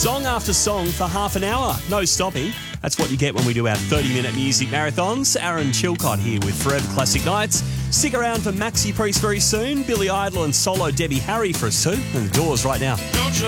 Song after song for half an hour. No stopping. That's what you get when we do our 30-minute music marathons. Aaron Chilcott here with Forever Classic Nights. Stick around for Maxi Priest very soon. Billy Idol and solo Debbie Harry for us too. And the doors right now.